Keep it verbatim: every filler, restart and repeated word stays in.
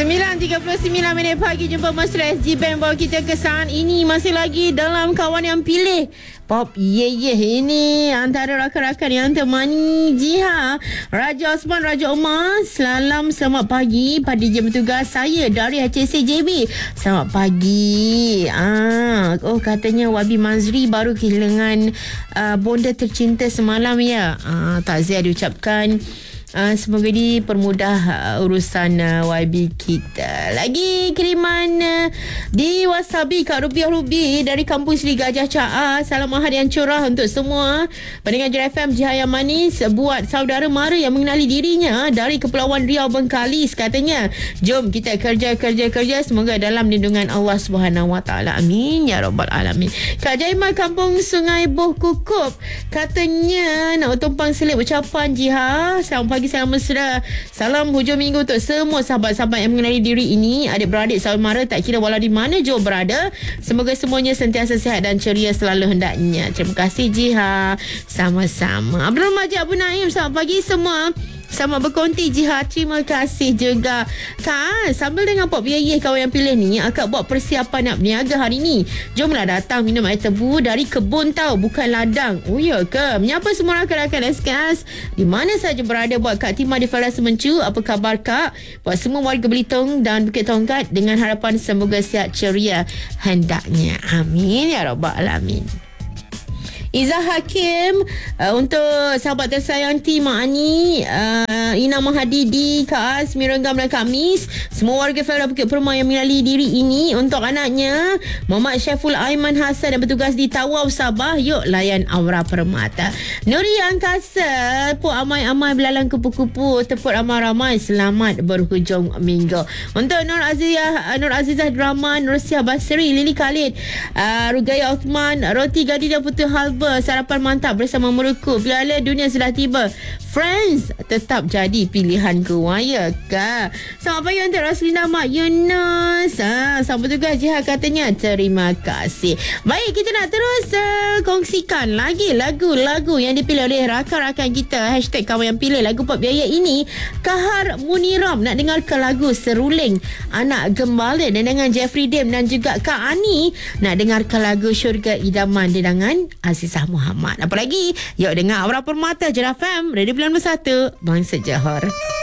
sembilan tiga puluh sembilan minit pagi, jumpa Mesra S G Bank bawa kita ke saat ini. Masih lagi dalam kawan yang pilih Pop Ye Ye. Ini antara rakan-rakan yang temani Jiha, Raja Osman, Raja Omar. Salam selamat pagi pada jam bertugas saya dari H C C J B. Selamat pagi. Ah, oh katanya Wabi Mazri baru kehilangan uh, bonda tercinta semalam ya. Ah, takziah diucapkan. Uh, semoga dipermudah uh, urusan uh, Y B kita. Lagi kiriman uh, di Wasabi Kak Rubiah Rubi dari Kampung Seri Gajah Caa. Salam Ahad yang cerah untuk semua pendengar J F M Jiha yang manis. Buat saudara mara yang mengenali dirinya dari Kepulauan Riau Bengkalis, katanya jom kita kerja-kerja-kerja, semoga dalam lindungan Allah Subhanahu Wa Taala. Amin ya rabbal alamin. Kak Jaimah Kampung Sungai Boh Kukup, katanya nak tumpang selip ucapan Jiha. Selamat pagi, salam mesra, salam hujung minggu untuk semua sahabat-sahabat yang mengenali diri ini. Adik-beradik saudara mara tak kira walau di mana jauh berada, semoga semuanya sentiasa sihat dan ceria selalu hendaknya. Terima kasih Jiha. Sama-sama. Abdul Majid Abu Naim, selamat pagi semua. Selamat berkonti Jiha. Terima kasih juga Kak. Sambil dengan Pop Ye Ye kawan yang pilih ni, akak buat persiapan nak berniaga hari ni. Jomlah datang minum air tebu dari kebun tau, bukan ladang. Oh ya ke? Menyapa semua rakan-rakan S K S di mana saja berada. Buat Kak Timah di Falas Semencu, apa khabar Kak? Buat semua warga Belitung dan Bukit Tongkat, dengan harapan semoga sihat ceria hendaknya. Amin ya rabbal alamin. Izzah Hakim, uh, untuk sahabat tersayang T Mak Ani, uh, Ina Mahadidi, Kak Az, Miranggam dan Kak Mis, semua warga Felda Bukit Permai yang mengenali diri ini. Untuk anaknya Muhammad Syaiful Aiman Hassan yang bertugas di Tawau Sabah, yuk layan aura permata. Nuri Angkasa, Puk amai-amai belalang kupu-kupu, tepuk ramai-ramai, selamat berhujung minggu. Untuk Nur Azizah, Nur Azizah Drama, Nursiah Basri, Lili Khalid, uh, Rugaya Uthman, Roti Gadi dan Putih Halba, sarapan mantap bersama meruku. Piala dunia sudah tiba, Friends tetap jadi pilihanku. Ya Kak. Selamat pagi untuk Raslina Mak Yunus. Ha, selamat bertugas Jiha, katanya terima kasih. Baik, kita nak terus uh, kongsikan lagi lagu-lagu yang dipilih oleh rakan-rakan kita. Hashtag kawan yang pilih lagu Pop Ye Ye ini. Kahar Muniram nak dengar ke lagu Seruling Anak Gembala dan dengan Jeffrey Dim, dan juga Kak Ani nak dengar ke lagu Syurga Idaman dengan Azizah Muhammad. Apa lagi? Yuk dengar Aura Permata J F M Radio sembilan puluh satu Bangsa Johor.